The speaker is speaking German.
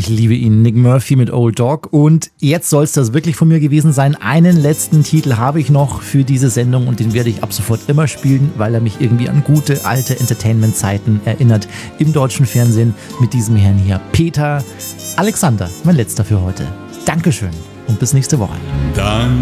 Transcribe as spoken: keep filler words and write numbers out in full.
Ich liebe ihn, Nick Murphy mit Old Dog. Und jetzt soll es das wirklich von mir gewesen sein. Einen letzten Titel habe ich noch für diese Sendung und den werde ich ab sofort immer spielen, weil er mich irgendwie an gute alte Entertainment-Zeiten erinnert im deutschen Fernsehen mit diesem Herrn hier. Peter Alexander, mein letzter für heute. Dankeschön und bis nächste Woche. Dann